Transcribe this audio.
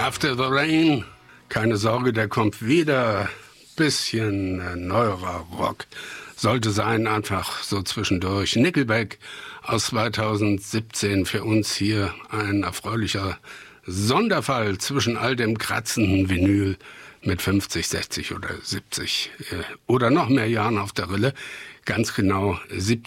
After the Rain, keine Sorge, der kommt wieder. Bisschen neuerer Rock. Sollte sein, einfach so zwischendurch. Nickelback aus 2017, für uns hier ein erfreulicher Sonderfall zwischen all dem kratzenden Vinyl mit 50, 60 oder 70 oder noch mehr Jahren auf der Rille. Ganz genau 70.